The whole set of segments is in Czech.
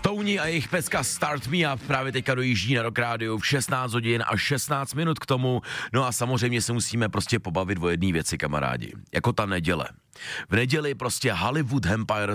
Touni a jejich pecka Start Me Up právě teďka dojíždí na Rock Radio v 16 hodin a 16 minut k tomu. No a samozřejmě se musíme prostě pobavit o jedné věci, kamarádi. Jako ta neděle. V neděli prostě Hollywood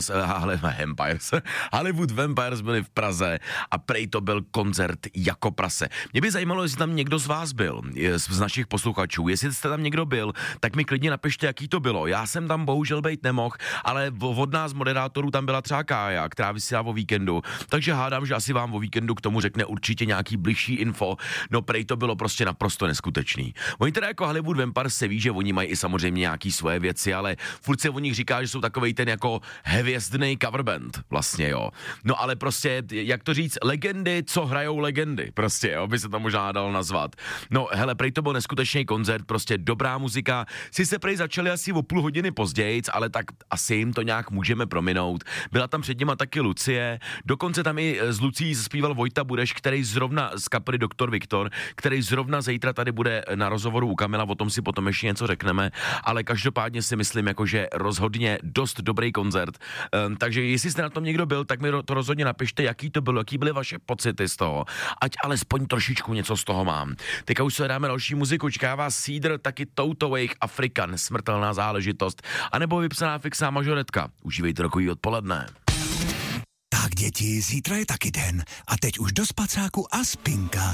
Vampires byli v Praze a prej to byl koncert jako prase. Mě by zajímalo, jestli tam někdo z vás byl, z našich posluchačů. Jestli jste tam někdo byl, tak mi klidně napište, jaký to bylo. Já jsem tam bohužel být nemohl, ale od nás moderátorů tam byla třeba Kája, která vysílá o víkendu. Takže hádám, že asi vám o víkendu k tomu řekne určitě nějaký bližší info. No prej to bylo prostě naprosto neskutečný. Oni teda jako Hollywood Vampires se ví, že oni mají i samozřejmě nějaký svoje věci, ale furt se o nich říká, že jsou takovej ten jako hvězdnej coverband, vlastně jo. No ale prostě, jak to říct, legendy, co hrajou legendy, prostě jo, by se to možná dalo nazvat. No hele, prej to byl neskutečný koncert, prostě dobrá muzika, si se prej začali asi o půl hodiny později, ale tak asi jim to nějak můžeme prominout. Byla tam před nima taky Lucie, dokonce tam i z Lucí zpíval Vojta Budeš, který zrovna z kapely Doktor Viktor, který zrovna zítra tady bude na rozhovoru u Kamila, o tom si potom ještě něco řekneme, ale každopádně si myslím, jakože rozhodně dost dobrý koncert. Takže jestli jste na tom někdo byl, tak mi to rozhodně napište, jaký to bylo, jaký byly vaše pocity z toho. Ať alespoň trošičku něco z toho mám. Teďka už se dáme další muziku, čeká vás Cedar, taky Toto Wake African, smrtelná záležitost, anebo vypsaná fixná mažoretka. Užívejte rokový odpoledne. Tak děti, zítra je taky den a teď už do spacáku a spinkat.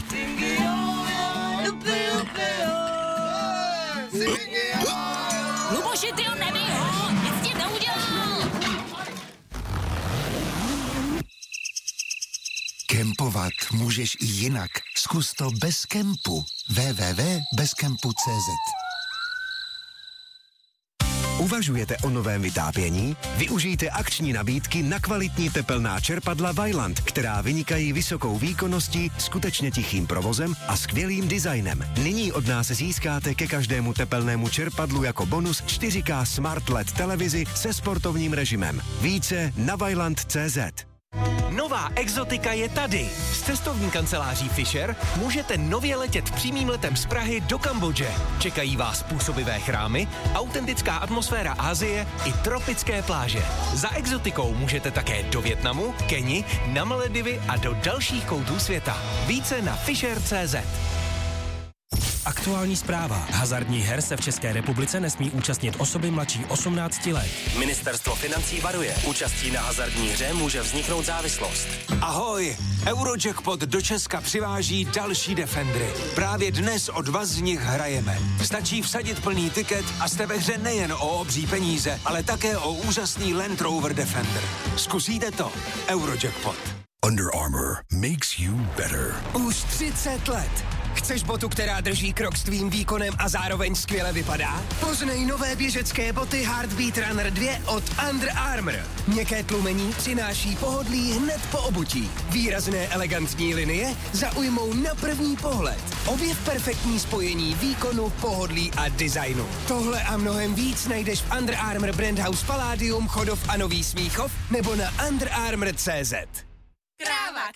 Luboši, ty ho nebij ho, nic ti neudělal. Kempovat můžeš i jinak. Zkus to bez kempu. www.bezkempu.cz. Uvažujete o novém vytápění? Využijte akční nabídky na kvalitní tepelná čerpadla Vaillant, která vynikají vysokou výkonností, skutečně tichým provozem a skvělým designem. Nyní od nás získáte ke každému tepelnému čerpadlu jako bonus 4K Smart LED televizi se sportovním režimem. Více na vaillant.cz. Nová exotika je tady. S cestovní kanceláří Fisher můžete nově letět přímým letem z Prahy do Kambodže. Čekají vás působivé chrámy, autentická atmosféra Asie i tropické pláže. Za exotikou můžete také do Vietnamu, Keni, na Maledivy a do dalších koutů světa. Více na Fisher.cz. Aktuální zpráva. Hazardních her se v České republice nesmí účastnit osoby mladší 18 let. Ministerstvo financí varuje. Účastí na hazardní hře může vzniknout závislost. Ahoj! Eurojackpot do Česka přiváží další Defendry. Právě dnes o 2 z nich hrajeme. Stačí vsadit plný tiket a jste ve hře nejen o obří peníze, ale také o úžasný Land Rover Defender. Zkusíte to? Eurojackpot. Under Armour makes you better. Už 30 let. Chceš botu, která drží krok s tvým výkonem a zároveň skvěle vypadá? Poznej nové běžecké boty Heartbeat Runner 2 od Under Armour. Měkké tlumení přináší pohodlí hned po obutí. Výrazné elegantní linie zaujmou na první pohled. Objev perfektní spojení výkonu, pohodlí a designu. Tohle a mnohem víc najdeš v Under Armour Brand House Palladium, Chodov a Nový Smíchov nebo na underarmour.cz. Kráva,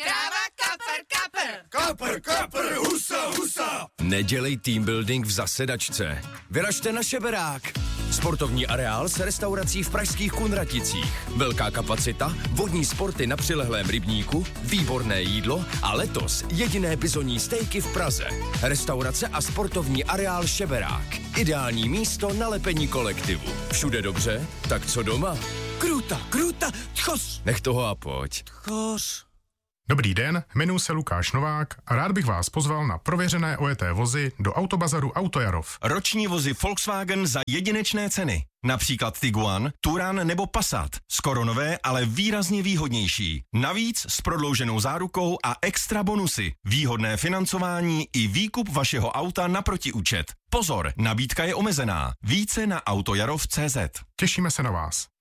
Kapr, husa. Nedělej team building v zasedačce. Vyražte na Šeberák. Sportovní areál s restaurací v pražských Kunraticích. Velká kapacita, vodní sporty na přilehlém rybníku, výborné jídlo a letos jediné bizonní stejky v Praze. Restaurace a sportovní areál Šeberák. Ideální místo na lepení kolektivu. Všude dobře? Tak co doma? Kruta, tchos. Nech toho a pojď. Dobrý den, jmenuji se Lukáš Novák a rád bych vás pozval na prověřené ojeté vozy do Autobazaru Autojarov. Roční vozy Volkswagen za jedinečné ceny. Například Tiguan, Touran nebo Passat. Skoro nové, ale výrazně výhodnější. Navíc s prodlouženou zárukou a extra bonusy. Výhodné financování i výkup vašeho auta na protiúčet. Pozor, nabídka je omezená. Více na autojarov.cz. Těšíme se na vás.